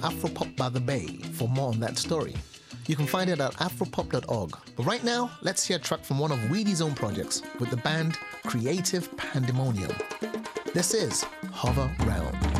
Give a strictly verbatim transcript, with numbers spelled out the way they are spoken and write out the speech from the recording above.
Afropop by the Bay for more on that story. You can find it at afropop dot org. But right now, let's hear a track from one of Weedy's own projects with the band Creative Pandemonium. This is Hover Round.